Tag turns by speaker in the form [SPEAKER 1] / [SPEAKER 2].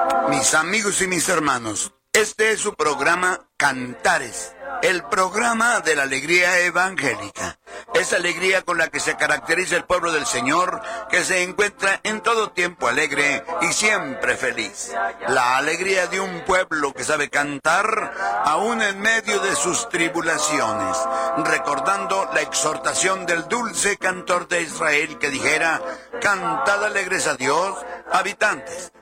[SPEAKER 1] Mis amigos y mis hermanos, este es su programa Cantares, el programa de la alegría evangélica. Esa alegría con la que se caracteriza el pueblo del Señor, que se encuentra en todo tiempo alegre y siempre feliz. La alegría de un pueblo que sabe cantar, aún en medio de sus tribulaciones, recordando la exhortación del dulce cantor de Israel que dijera: cantad alegres a Dios, habitantes